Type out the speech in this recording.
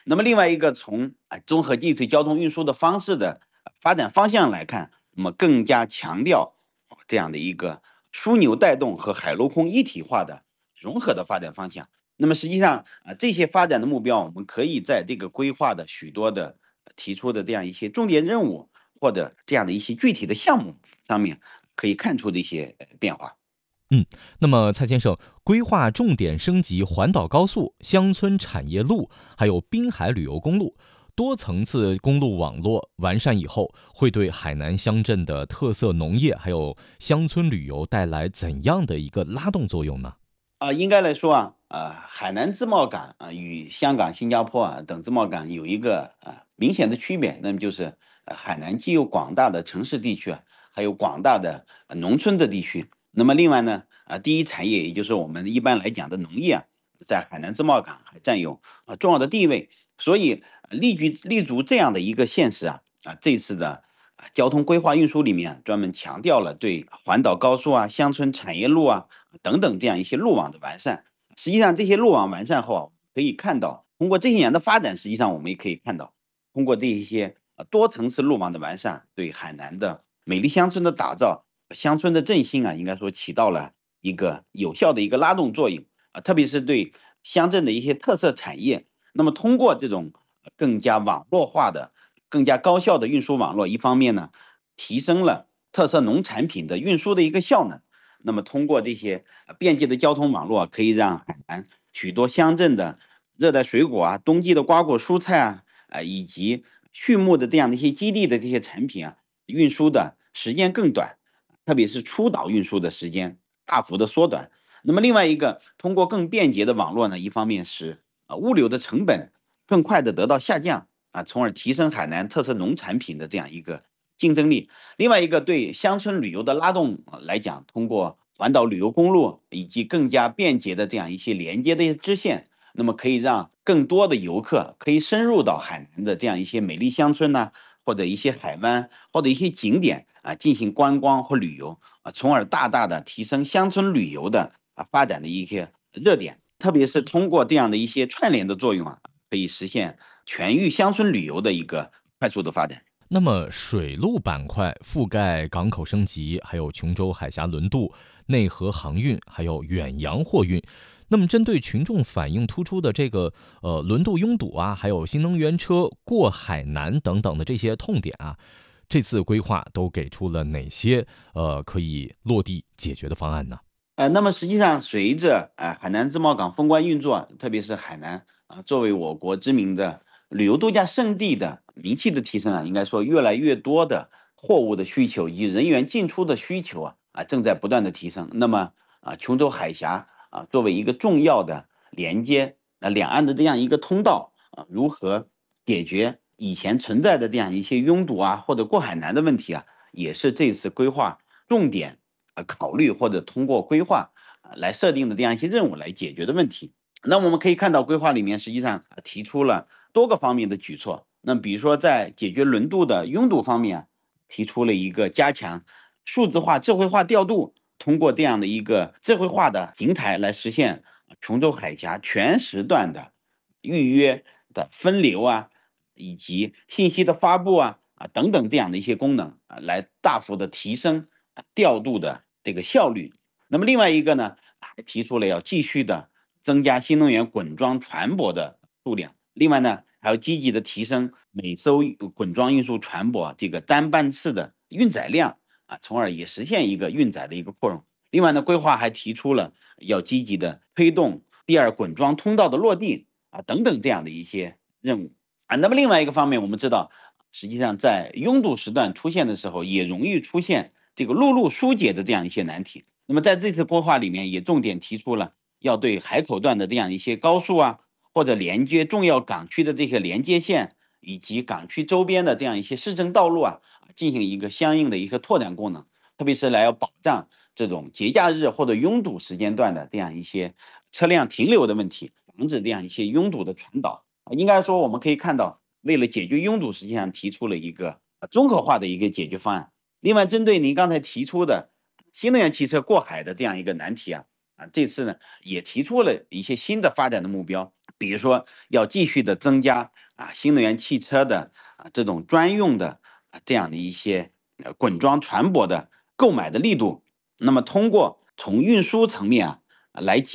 那么另外一个从综合地铁交通运输的方式的发展方向来看，那么更加强调这样的一个枢纽带动和海陆空一体化的融合的发展方向。那么实际上这些发展的目标，我们可以在这个规划的许多的提出的这样一些重点任务或者这样的一些具体的项目上面可以看出这些变化。 那么蔡先生，规划重点升级环岛高速、乡村产业路，还有滨海旅游公路，多层次公路网络完善以后，会对海南乡镇的特色农业还有乡村旅游带来怎样的一个拉动作用呢？ 应该来说海南自贸港与香港、新加坡等自贸港有一个明显的区别，那么就是海南既有广大的城市地区还有广大的农村的地区。那么另外呢第一产业也就是我们一般来讲的农业在海南自贸港还占有重要的地位，所以立足这样的一个现实这次的交通规划运输里面专门强调了对环岛高速乡村产业路等等这样一些路网的完善。实际上这些路网完善后可以看到，通过这些年的发展，实际上我们也可以看到，通过这一些多层次路网的完善，对海南的美丽乡村的打造、乡村的振兴应该说起到了一个有效的一个拉动作用特别是对乡镇的一些特色产业。那么通过这种更加网络化的、更加高效的运输网络，一方面呢，提升了特色农产品的运输的一个效能。那么通过这些便捷的交通网络，可以让海南许多乡镇的热带水果冬季的瓜果蔬菜以及畜牧的这样的一些基地的这些产品运输的时间更短，特别是出岛运输的时间大幅的缩短。那么另外一个，通过更便捷的网络呢，一方面使物流的成本更快的得到下降从而提升海南特色农产品的这样一个竞争力。另外一个对乡村旅游的拉动来讲，通过环岛旅游公路以及更加便捷的这样一些连接的支线，那么可以让更多的游客可以深入到海南的这样一些美丽乡村或者一些海湾或者一些景点进行观光或旅游从而大大的提升乡村旅游的发展的一些热点。特别是通过这样的一些串联的作用可以实现全域乡村旅游的一个快速的发展。 那么水路板块覆盖港口升级，还有琼州海峡轮渡、内河航运，还有远洋货运。那么针对群众反映突出的这个轮渡拥堵还有新能源车过海南等等的这些痛点这次规划都给出了哪些可以落地解决的方案呢？ 那么实际上随着海南自贸港封关运作特别是海南作为我国知名的旅游度假胜地的名气的提升应该说越来越多的货物的需求以及人员进出的需求正在不断的提升。那么琼州海峡作为一个重要的连接两岸的这样一个通道如何解决以前存在的这样一些拥堵或者过海南的问题也是这次规划重点考虑或者通过规划来设定的这样一些任务来解决的问题。那我们可以看到规划里面实际上提出了多个方面的举措。那比如说在解决轮渡的拥堵方面提出了一个加强数字化、智慧化调度，通过这样的一个智慧化的平台来实现琼州海峡全时段的预约的分流以及信息的发布等等这样的一些功能来大幅的提升调度的这个效率。那么另外一个呢，还提出了要继续的增加新能源滚装船舶的数量。另外呢，还要积极的提升每艘滚装运输船舶这个单班次的运载量从而也实现一个运载的一个扩容。另外呢，规划还提出了要积极的推动第二滚装通道的落地等等这样的一些任务那么另外一个方面，我们知道，实际上在拥堵时段出现的时候，也容易出现这个陆路疏解的这样一些难题。那么在这次规划里面，也重点提出了要对海口段的这样一些高速或者连接重要港区的这些连接线，以及港区周边的这样一些市政道路进行一个相应的一个拓展功能，特别是来要保障这种节假日或者拥堵时间段的这样一些车辆停留的问题，防止这样一些拥堵的传导。应该说我们可以看到，为了解决拥堵，实际上提出了一个综合化的一个解决方案。另外，针对您刚才提出的新能源汽车过海的这样一个难题这次呢也提出了一些新的发展的目标，比如说要继续的增加新能源汽车的这种专用的这样的一些滚装船舶的购买的力度，那么通过从运输层面来